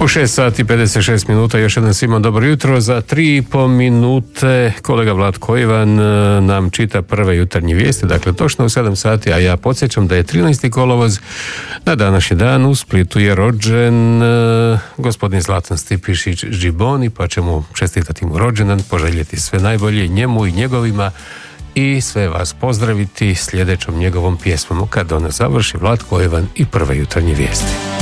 U 6 sati 56 minuta, još jednom svima dobro jutro. Za 3,5 minute kolega Vlatko Ivan nam čita prve jutarnje vijesti, dakle točno u 7 sati, a ja podsjećam da je 13. kolovoz. Na današnji dan u Splitu je rođen gospodin Zlatan Stipišić Džiboni, pa ćemo čestitati mu rođendan, poželjeti sve najbolje njemu i njegovima i sve vas pozdraviti sljedećom njegovom pjesmom. Kad ona završi, Vlatko Ivan i prve jutarnje vijesti.